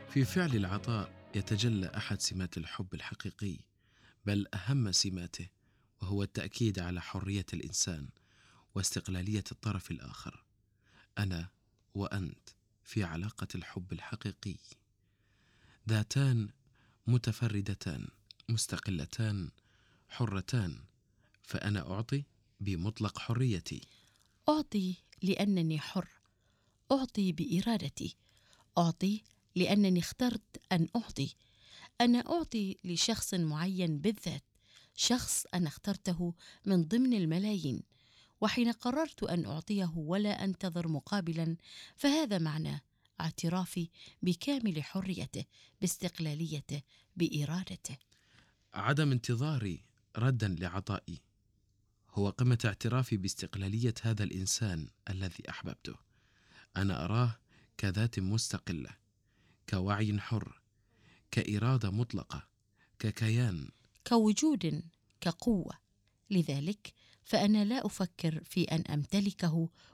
في فعل العطاء يتجلى أحد سمات الحب الحقيقي، بل أهم سماته، وهو التأكيد على حرية الإنسان واستقلالية الطرف الآخر. أنا وأنت في علاقة الحب الحقيقي، ذاتان متفردتان مستقلتان حرتان، فأنا أعطي بمطلق حريتي. أعطي لأنني حر، أعطي بإرادتي، أعطي لأنني اخترت أن أعطي. أنا أعطي لشخص معين بالذات، شخص أنا اخترته من ضمن الملايين، وحين قررت أن أعطيه ولا أنتظر مقابلا، فهذا معناه اعترافي بكامل حريته، باستقلاليته، بإرادته. عدم انتظاري ردا لعطائي هو قمة اعترافي باستقلالية هذا الإنسان الذي أحببته. أنا أراه كذات مستقلة، كوعي حر، كإرادة مطلقة، ككيان. كوجود، كقوة. لذلك فأنا لا أفكر في أن أمتلكه